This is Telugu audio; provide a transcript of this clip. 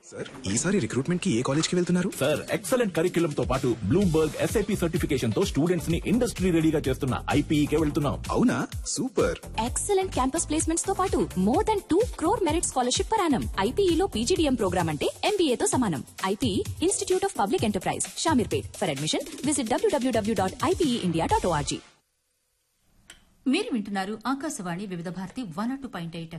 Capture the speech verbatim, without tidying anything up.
సార్ ఈసారి రిక్రూట్మెంట్ కి ఏ కాలేజ్ కి వెళ్తున్నారు? సార్ ఎక్సలెంట్ కరిక్యులం తో పాటు బ్లూంబర్గ్ ఎస్ఐపి సర్టిఫికేషన్ తో స్టూడెంట్స్ ని ఇండస్ట్రీ రెడీగా చేస్తున్న ఐపీఈకే వెళ్తున్నాం. అవునా, సూపర్. ఎక్సలెంట్ క్యాంపస్ ప్లేస్మెంట్స్ తో పాటు more than two crore merit scholarship per annum. ఐపీఈలో PGDM programme అంటే ఎంబీఏ తో సమానం. IPE institute of public enterprise, Shamirpet. For admission visit WWW dot IPE India dot ORG. మీరు వింటున్నారు ఆకాశవాణి వివిధ Bharati one two point eight